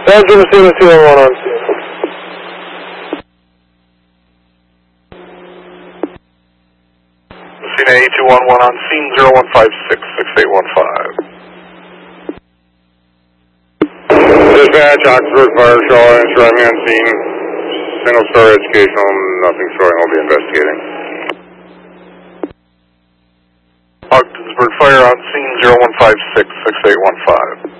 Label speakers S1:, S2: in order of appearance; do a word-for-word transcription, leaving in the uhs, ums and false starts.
S1: Roger, Messina two one one on scene.
S2: Messina A two one one on scene, zero one five six, six eight one five.
S3: Dispatch, Oxford Fire Shaw, answer me on scene. Single story educational, nothing showing, I'll be investigating.
S2: Ogdensburg Fire on scene, zero one five six, six eight one five.